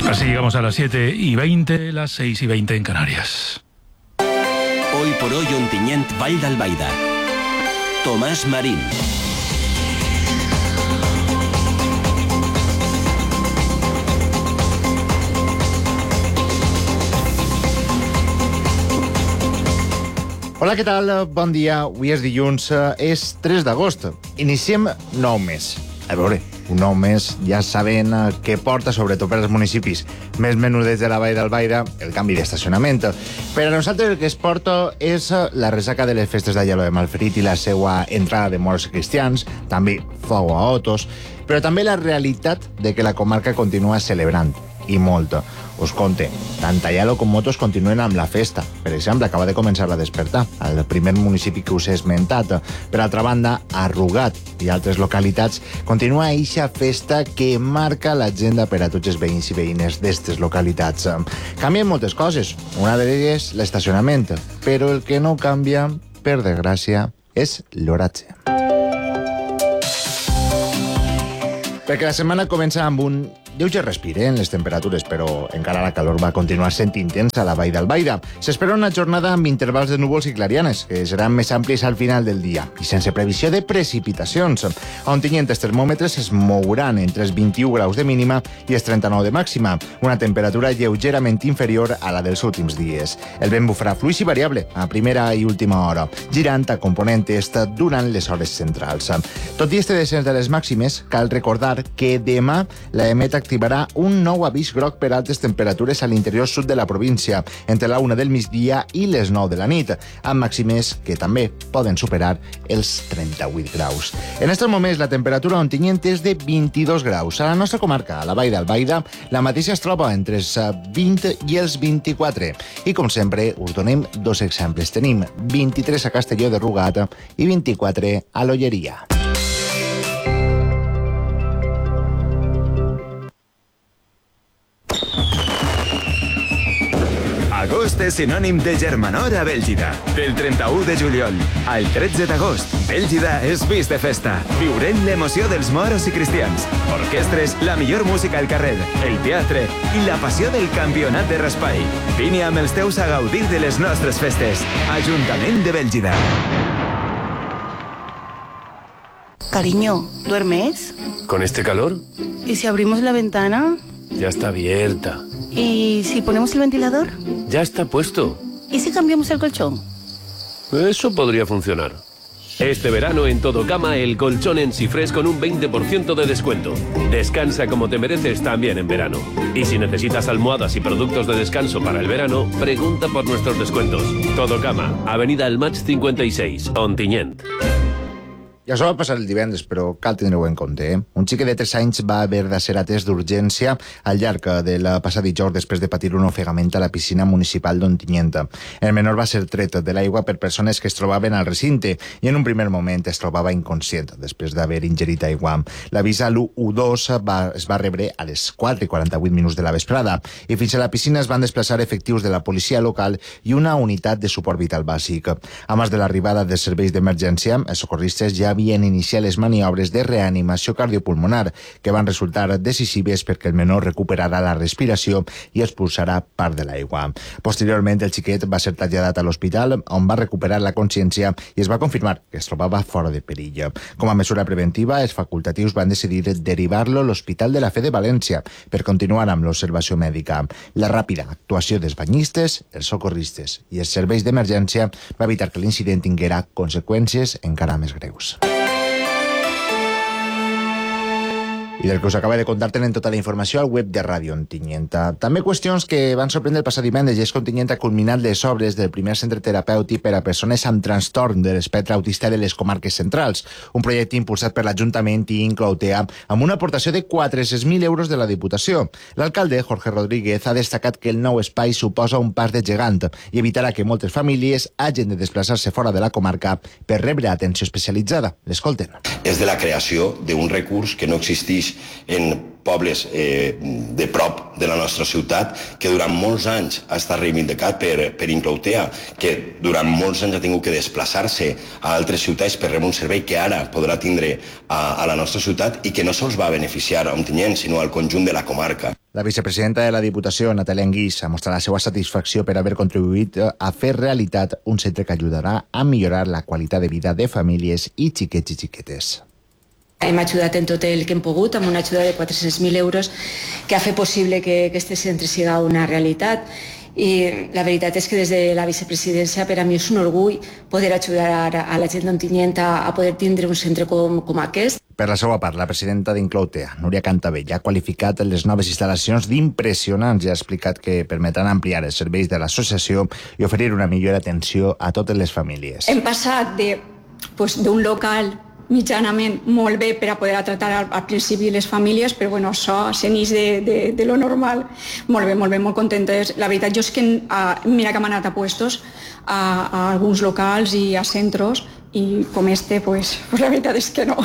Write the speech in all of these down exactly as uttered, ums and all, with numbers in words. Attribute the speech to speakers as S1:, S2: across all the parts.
S1: Así llegamos a las siete y veinte, las seis y veinte en Canarias.
S2: Hoy por hoy, Ontinyent, Vall d'Albaida. Tomás Marín.
S3: Hola, què tal? Bon dia. Avui és dilluns, és tres d'agost. Iniciem nou mes. A veure, un nou mes ja sabent què porta, sobretot per als municipis més menudets de la Vall d'Albaida, el canvi d'estacionament. Per a nosaltres el que es porta és la resaca de les festes d'Aielo de Malferit i la seva entrada de moros i cristians, també foc a Otos, però també la realitat de que la comarca continua celebrant, i molt. Us conte, tant Aielo com Otos continuen amb la festa. Per exemple, acaba de començar a despertar, el primer municipi que us he esmentat. Per altra banda, a Rugat i altres localitats continua eixa festa que marca l'agenda per a tots els veïns i veïnes d'estes localitats. Canvien moltes coses, una d'elles l'estacionament, però el que no canvia, per desgràcia, és l'oratge. Perquè la setmana comença amb un lleuger respir en les temperatures, però encara la calor va continuar sent intensa a la Vall d'Albaida. S'espera una jornada amb intervals de núvols i clarianes, que seran més amplis al final del dia, i sense previsió de precipitacions. A Ontinyent, els termòmetres es mouran entre els vint-i-u graus de mínima i els trenta-nou de màxima, una temperatura lleugerament inferior a la dels últims dies. El vent bufarà fluix i variable a primera i última hora, girant a component est durant les hores centrals. Tot i este descens de les màximes, cal recordar que demà la EMET activarà un nou avís groc per altes temperatures a l'interior sud de la província, entre la una del migdia i les nou de la nit, amb màximes que també poden superar els trenta-vuit graus. En aquests moments, la temperatura a Ontinyent és de vint-i-dos graus. A la nostra comarca, a la Vall d'Albaida, la mateixa es troba entre els vint i els vint-i-quatre. I, com sempre, us donem dos exemples. Tenim vint-i-tres a Castelló de Rugat i vint-i-quatre a l'Olleria.
S4: Agost és sinònim de germanor a Bèlgida. Del trenta-u de juliol al tretze d'agost, Bèlgida és vist de festa. Viurem l'emoció dels moros i cristians, orquestres, la millor música al carrer, el teatre i la passió del campionat de raspall. Vine amb els teus a gaudir de les nostres festes. Ajuntament de Bèlgida.
S5: Cariño, ¿duermes?
S6: ¿Con este calor?
S5: ¿Y si abrimos la ventana?
S6: Ya está abierta.
S5: ¿Y si ponemos el ventilador?
S6: Ya está puesto.
S5: ¿Y si cambiamos el colchón?
S6: Eso podría funcionar. Este verano en Todo Cama, el colchón en Sifres con un veinte por ciento de descuento. Descansa como te mereces también en verano. Y si necesitas almohadas y productos de descanso para el verano, pregunta por nuestros descuentos. Todo Cama, Avenida El Maig cincuenta y seis, Ontinyent.
S3: I això va passar el divendres, però cal tenir-ho en compte. Eh? Un xique de tres anys va haver de ser atès d'urgència al llarg del passat dijous després de patir un ofegament a la piscina municipal d'Ontinyent. El menor va ser tret de l'aigua per persones que es trobaven al recinte i en un primer moment es trobava inconscient després d'haver ingerit aigua. L'avís a l'u u dos va, es va rebre a les quatre i quaranta-vuit minuts de la vesprada i fins a la piscina es van desplaçar efectius de la policia local i una unitat de suport vital bàsic. Abans de l'arribada dels serveis d'emergència, els socorristes ja havien iniciat les maniobres de reanimació cardiopulmonar, que van resultar decisives perquè el menor recuperarà la respiració i expulsarà part de l'aigua. Posteriorment, el xiquet va ser traslladat a l'hospital, on va recuperar la consciència i es va confirmar que es trobava fora de perill. Com a mesura preventiva, els facultatius van decidir derivar-lo a l'Hospital de la Fe de València per continuar amb l'observació mèdica. La ràpida actuació dels banyistes, els socorristes i els serveis d'emergència va evitar que l'incident tinguera conseqüències encara més greus. I del que us acaba de contar tenen tota la informació al web de Ràdio Ontinyent. També qüestions que van sorprendre el passat divendres, i és que Ontinyent ha culminat les obres del primer centre terapèutic per a persones amb trastorn de l'espectre autista de les comarques centrals, un projecte impulsat per l'Ajuntament i inclou T E A amb una aportació de quatre-cents mil euros de la Diputació. L'alcalde, Jorge Rodríguez, ha destacat que el nou espai suposa un pas de gegant i evitarà que moltes famílies hagin de desplaçar-se fora de la comarca per rebre atenció especialitzada. L'escolten.
S7: És de la creació d'un recurs que no existeix edificis en pobles eh, de prop de la nostra ciutat, que durant molts anys ha estat reivindicat per, per Incloutea, que durant molts anys ha tingut que desplaçar-se a altres ciutats per rebre un servei que ara podrà tindre a, a la nostra ciutat i que no sols va beneficiar a Ontinyent, sinó al conjunt de la comarca.
S3: La vicepresidenta de la Diputació, Natàlia Anguís, ha mostrat la seva satisfacció per haver contribuït a fer realitat un centre que ajudarà a millorar la qualitat de vida de famílies i xiquets i xiquetes.
S8: Hem ajudat en tot el que hem pogut, amb una ajuda de quatre-cents mil euros que ha fet possible que aquest centre siga una realitat. I la veritat és que des de la vicepresidència per a mi és un orgull poder ajudar a la gent d'Ontinyent a, a poder tindre un centre com, com aquest.
S3: Per la seva part, la presidenta d'Incloutea, Núria Cantavell, ha qualificat les noves instal·lacions d'impressionants i ha explicat que permetran ampliar els serveis de l'associació i oferir una millor atenció a totes les famílies.
S8: Hem passat de, pues, d'un local mitjanament molt bé per a poder tractar al, al principi les famílies, però bueno, això s'enix de, de, de lo normal. Molt bé, molt bé, molt contentes. La veritat, jo és que uh, mira que hem anat a puestos a, a alguns locals i a centros i com este, pues, pues la veritat és que no.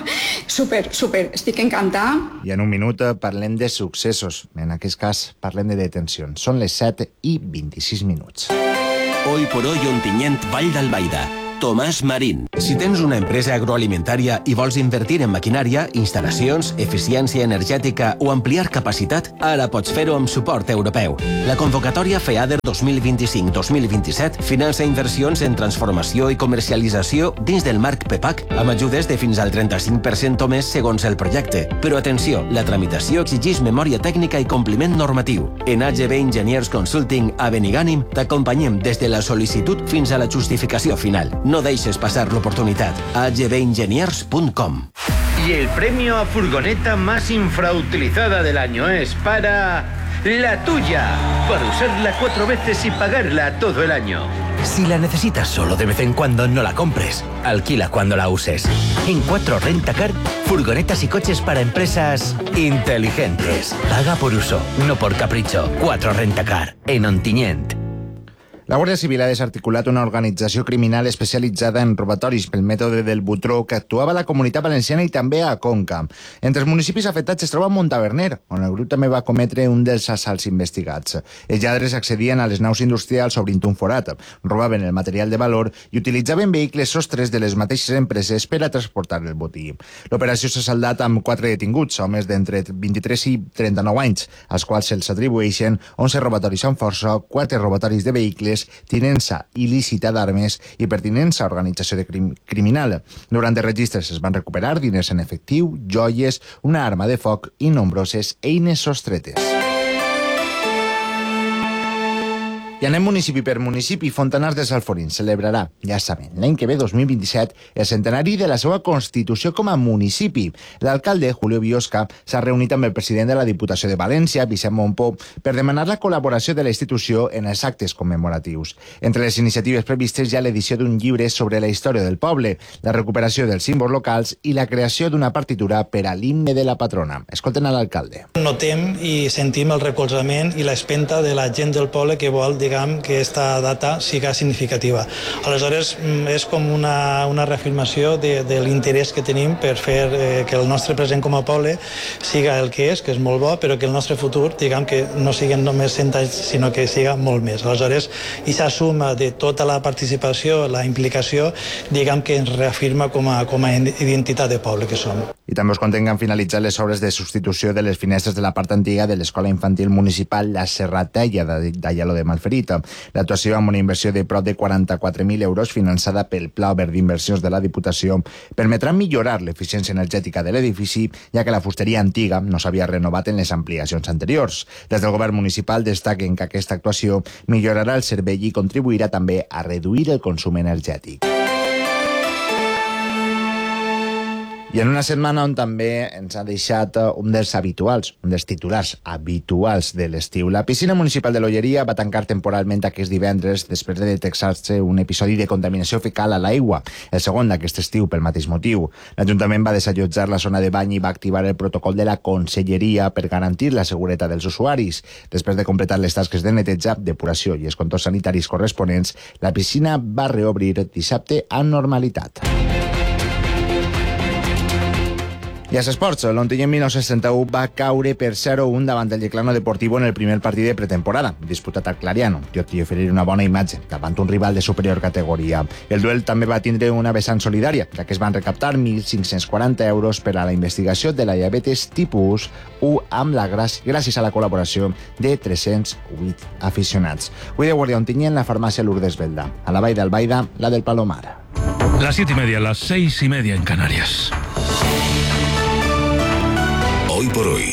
S8: Super, super, estic encantada.
S3: I en un minut parlem de successos. En aquest cas parlem de detencions. Són les set i vint-i-sis minuts.
S2: Hoy por hoy Ontinyent, Vall d'Albaida. Tomàs Marín.
S9: Si tens una empresa agroalimentària i vols invertir en maquinària, instal·lacions, eficiència energètica o ampliar capacitat, ara pots fer-ho amb suport europeu. La convocatòria FEADER dos mil vint-i-cinc dos mil vint-i-set finança inversions en transformació i comercialització dins del marc P E P A C, amb ajudes de fins al trenta-cinc per cent o més segons el projecte. Però atenció, la tramitació exigeix memòria tècnica i compliment normatiu. En A G B Engineers Consulting a Benigànim t'acompanyem des de la sol·licitud fins a la justificació final. No deixes pasar l'oportunitat. a g b engineers punto com.
S10: Y el premio a furgoneta más infrautilizada del año es para la tuya, para usarla cuatro veces y pagarla todo el año.
S11: Si la necesitas solo de vez en cuando, no la compres. Alquila cuando la uses. En cuatro Rentacar, furgonetas y coches para empresas inteligentes. Paga por uso, no por capricho. cuatro Rentacar, en Ontinyent.
S3: La Guàrdia Civil ha desarticulat una organització criminal especialitzada en robatoris pel mètode del Butró que actuava a la Comunitat Valenciana i també a Conca. Entre els municipis afectats es troba Montaverner, on el grup també va cometre un dels assalts investigats. Els lladres accedien a les naus industrials obrint un forat, robaven el material de valor i utilitzaven vehicles sostres de les mateixes empreses per a transportar el botí. L'operació s'ha saldat amb quatre detinguts, homes d'entre vint-i-tres i trenta-nou anys, als quals se'ls atribueixen onze robatoris amb força, quatre robatoris de vehicles, tinença il·lícita d'armes i pertinença a organització de crim criminal. Durant els registres es van recuperar diners en efectiu, joies, una arma de foc i nombroses eines sostretes. I anem municipi per municipi. Fontanars dels Alforins celebrarà, ja saben, l'any que ve, dos mil vint-i-set, el centenari de la seva constitució com a municipi. L'alcalde, Julio Biosca, s'ha reunit amb el president de la Diputació de València, Vicent Montpó, per demanar la col·laboració de la institució en els actes commemoratius. Entre les iniciatives previstes hi ha l'edició d'un llibre sobre la història del poble, la recuperació dels símbols locals i la creació d'una partitura per a l'himne de la patrona. Escolten a l'alcalde.
S12: Notem i sentim el recolzament i l'espenta de la gent del poble que vol, diguem, que aquesta data siga significativa. Aleshores, és com una, una reafirmació de, de l'interès que tenim per fer eh, que el nostre present com a poble siga el que és, que és molt bo, però que el nostre futur, diguem, que no siguin només cent anys, sinó que siga molt més. Aleshores, aquesta suma de tota la participació, la implicació, diguem que ens reafirma com a, com a identitat de poble que som.
S3: I també us contem que han finalitzat les obres de substitució de les finestres de la part antiga de l'Escola Infantil Municipal La Serratella d'Aielo de Malferit. L'actuació, amb una inversió de prop de quaranta-quatre mil euros finançada pel Pla Obert d'Inversions de la Diputació, permetrà millorar l'eficiència energètica de l'edifici, ja que la fusteria antiga no s'havia renovat en les ampliacions anteriors. Des del govern municipal destaquen que aquesta actuació millorarà el servei i contribuirà també a reduir el consum energètic. I en una setmana on també ens ha deixat un dels habituals, un dels titulars habituals de l'estiu. La piscina municipal de l'Olleria va tancar temporalment aquest divendres després de detectar-se un episodi de contaminació fecal a l'aigua, el segon d'aquest estiu pel mateix motiu. L'Ajuntament va desallotjar la zona de bany i va activar el protocol de la Conselleria per garantir la seguretat dels usuaris. Després de completar les tasques de neteja, depuració i els controls sanitaris corresponents, la piscina va reobrir dissabte amb normalitat. I als esports, l'Ontinyent mil nou-cents setanta-u va caure per zero a un davant el Yeclano Deportivo en el primer partit de pretemporada, disputat al Clariano, tot i oferir una bona imatge davant un rival de superior categoria. El duel també va tindre una vessant solidària, ja que es van recaptar mil cinc-cents quaranta euros per a la investigació de la diabetes tipus u amb la gràcia, gràcies a la col·laboració de tres-cents vuit aficionats. Avui de Guàrdia Ontinyent, la farmàcia Lourdes Belda. A la Vall d'Albaida, la del Palomar.
S1: Las siete y media, las seis y media en Canarias.
S13: Hoy por hoy,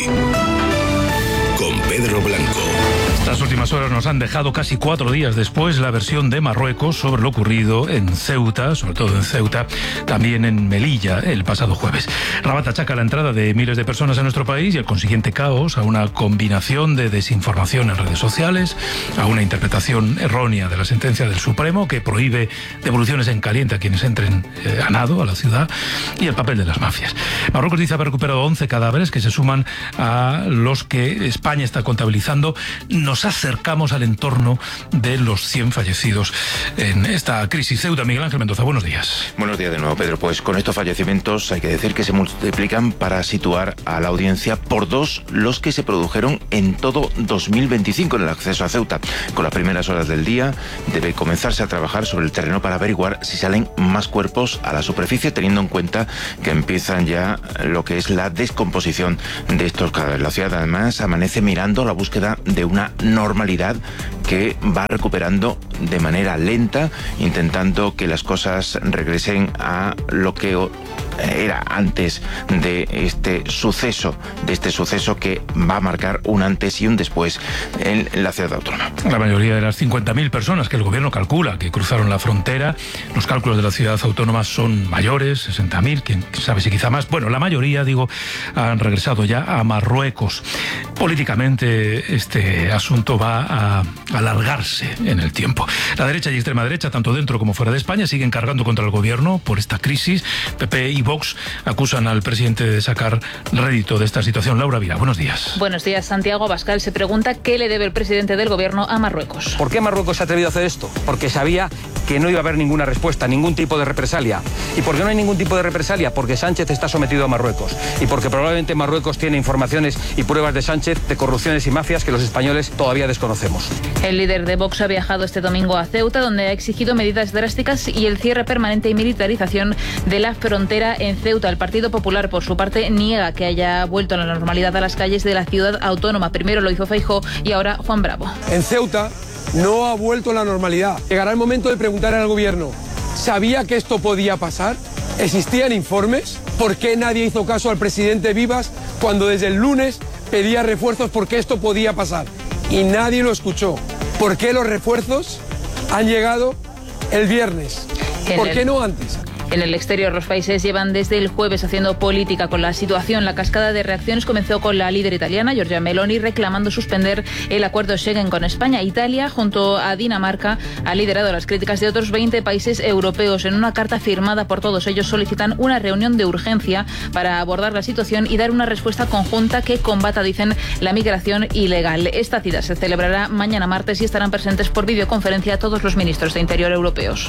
S13: con Pedro Blanco.
S1: Las últimas horas nos han dejado casi cuatro días después la versión de Marruecos sobre lo ocurrido en Ceuta, sobre todo en Ceuta, también en Melilla el pasado jueves. Rabat achaca la entrada de miles de personas a nuestro país y el consiguiente caos a una combinación de desinformación en redes sociales, a una interpretación errónea de la sentencia del Supremo que prohíbe devoluciones en caliente a quienes entren eh, a nado a la ciudad, y el papel de las mafias. Marruecos dice haber recuperado once cadáveres que se suman a los que España está contabilizando. Nos acercamos al entorno de los cien fallecidos en esta crisis. Ceuta, Miguel Ángel Mendoza, buenos días.
S14: Buenos días de nuevo, Pedro. Pues con estos fallecimientos hay que decir que se multiplican para situar a la audiencia por dos los que se produjeron en todo dos mil veinticinco en el acceso a Ceuta. Con las primeras horas del día debe comenzarse a trabajar sobre el terreno para averiguar si salen más cuerpos a la superficie, teniendo en cuenta que empiezan ya lo que es la descomposición de estos cadáveres. La ciudad además amanece mirando la búsqueda de una normalidad que va recuperando de manera lenta, intentando que las cosas regresen a lo que era antes de este suceso, de este suceso que va a marcar un antes y un después en la ciudad autónoma.
S1: La mayoría de las cincuenta mil personas que el gobierno calcula que cruzaron la frontera, los cálculos de la ciudad autónoma son mayores, sesenta mil, quién sabe si quizá más. Bueno, la mayoría, digo, han regresado ya a Marruecos. Políticamente este asunto va a alargarse en el tiempo. La derecha y extrema derecha, tanto dentro como fuera de España, siguen cargando contra el gobierno por esta crisis. P P y Vox acusan al presidente de sacar rédito de esta situación. Laura Vila, buenos días.
S15: Buenos días. Santiago Abascal se pregunta qué le debe el presidente del gobierno a Marruecos.
S16: ¿Por qué Marruecos se ha atrevido a hacer esto? Porque sabía que no iba a haber ninguna respuesta, ningún tipo de represalia. ¿Y por qué no hay ningún tipo de represalia? Porque Sánchez está sometido a Marruecos. Y porque probablemente Marruecos tiene informaciones y pruebas de Sánchez de corrupciones y mafias que los españoles todavía desconocemos.
S15: El líder de Vox ha viajado este domingo a Ceuta, donde ha exigido medidas drásticas y el cierre permanente y militarización de la frontera en Ceuta. El Partido Popular, por su parte, niega que haya vuelto a la normalidad a las calles de la ciudad autónoma. Primero lo hizo Feijóo y ahora Juan Bravo.
S17: En Ceuta no ha vuelto a la normalidad. Llegará el momento de preguntar al gobierno, ¿sabía que esto podía pasar? ¿Existían informes? ¿Por qué nadie hizo caso al presidente Vivas cuando desde el lunes pedía refuerzos porque esto podía pasar? Y nadie lo escuchó. ¿Por qué los refuerzos han llegado el viernes? ¿Por qué no antes?
S15: En el exterior, los países llevan desde el jueves haciendo política con la situación. La cascada de reacciones comenzó con la líder italiana, Giorgia Meloni, reclamando suspender el acuerdo Schengen con España. Italia, junto a Dinamarca, ha liderado las críticas de otros veinte países europeos. En una carta firmada por todos ellos solicitan una reunión de urgencia para abordar la situación y dar una respuesta conjunta que combata, dicen, la migración ilegal. Esta cita se celebrará mañana martes y estarán presentes por videoconferencia todos los ministros de Interior europeos.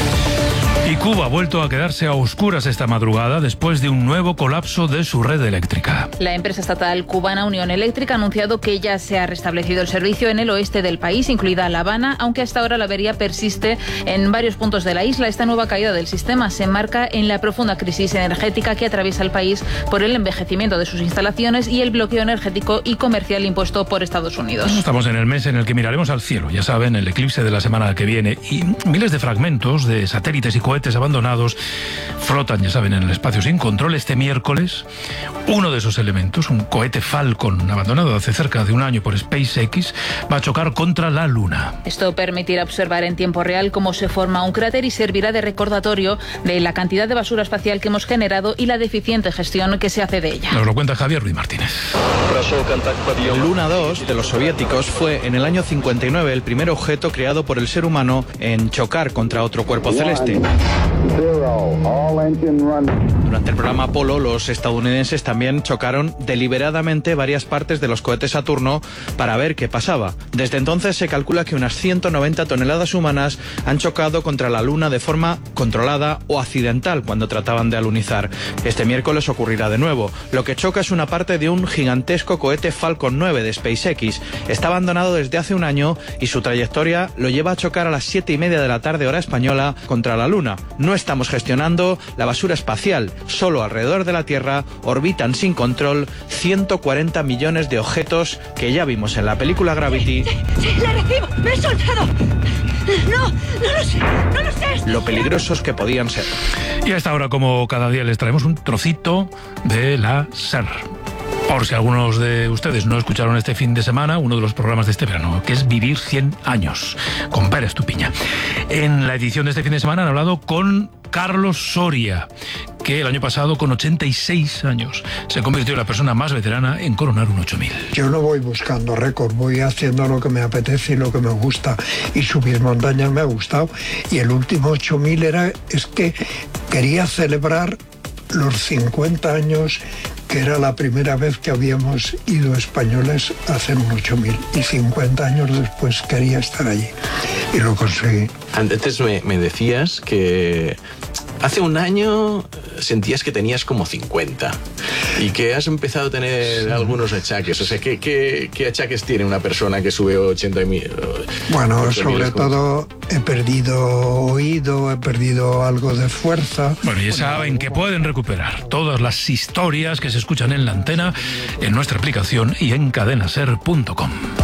S1: Y Cuba ha vuelto a quedarse a oscuras esta madrugada después de un nuevo colapso de su red eléctrica.
S15: La empresa estatal cubana Unión Eléctrica ha anunciado que ya se ha restablecido el servicio en el oeste del país, incluida La Habana, aunque hasta ahora la avería persiste en varios puntos de la isla. Esta nueva caída del sistema se enmarca en la profunda crisis energética que atraviesa el país por el envejecimiento de sus instalaciones y el bloqueo energético y comercial impuesto por Estados Unidos.
S1: Estamos en el mes en el que miraremos al cielo, ya saben, el eclipse de la semana que viene, y miles de fragmentos de satélites y cohetes abandonados flotan, ya saben, en el espacio sin control. Este miércoles, uno de esos elementos, un cohete Falcon abandonado hace cerca de un año por SpaceX, va a chocar contra la Luna.
S15: Esto permitirá observar en tiempo real cómo se forma un cráter y servirá de recordatorio de la cantidad de basura espacial que hemos generado y la deficiente gestión que se hace de ella.
S1: Nos lo cuenta Javier Ruiz Martínez.
S18: Luna dos de los soviéticos fue en el año cincuenta y nueve el primer objeto creado por el ser humano en chocar contra otro cuerpo celeste. Durante el programa Apolo, los estadounidenses también chocaron deliberadamente varias partes de los cohetes Saturno para ver qué pasaba. Desde entonces se calcula que unas ciento noventa toneladas humanas han chocado contra la Luna de forma controlada o accidental cuando trataban de alunizar. Este miércoles ocurrirá de nuevo. Lo que choca es una parte de un gigantesco cohete Falcon nueve de SpaceX. Está abandonado desde hace un año y su trayectoria lo lleva a chocar a las siete y media de la tarde hora española contra la Luna. No estamos gestionando la basura espacial. Solo alrededor de la Tierra orbitan sin control ciento cuarenta millones de objetos que ya vimos en la película Gravity.
S19: Sí, sí, la recibo, me he soltado. No, no lo sé, no lo sé.
S18: Lo peligrosos que podían ser.
S1: Y a esta hora, como cada día, les traemos un trocito de la SER. Por si algunos de ustedes no escucharon este fin de semana uno de los programas de este verano, que es Vivir cien años, con Pérez Estupiña. En la edición de este fin de semana han hablado con Carlos Soria, que el año pasado, con ochenta y seis años, se convirtió en la persona más veterana en coronar un ocho mil.
S20: Yo no voy buscando récord, voy haciendo lo que me apetece y lo que me gusta. Y subir montañas me ha gustado. Y el último ocho mil era, es que quería celebrar los cincuenta años, que era la primera vez que habíamos ido españoles a hacer un ocho mil. Y cincuenta años después quería estar allí. Y lo conseguí.
S21: Antes me, me decías que hace un año sentías que tenías como cincuenta y que has empezado a tener sí. algunos achaques. O sea, ¿qué, qué, qué achaques tiene una persona que sube ochenta mil?
S20: Bueno, sobre todo he perdido oído, he perdido algo de fuerza.
S1: Bueno, y saben que pueden recuperar todas las historias que se escuchan en la antena en nuestra aplicación y en cadena ser punto com.